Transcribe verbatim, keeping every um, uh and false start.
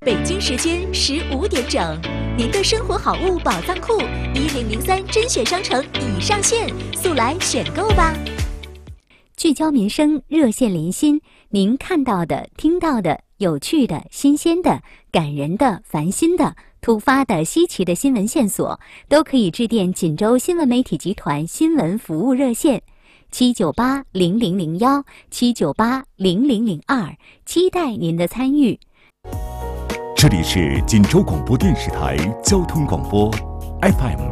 北京时间十五点整，您的生活好物宝藏库一零零三甄选商城已上线，速来选购吧！聚焦民生，热线连心，您看到的、听到的、有趣的、新鲜的、感人的、烦心的、突发的、稀奇的新闻线索，都可以致电锦州新闻媒体集团新闻服务热线七九八零零零幺七九八零零零二，期待您的参与。 这里是锦州广播电视台交通广播 F M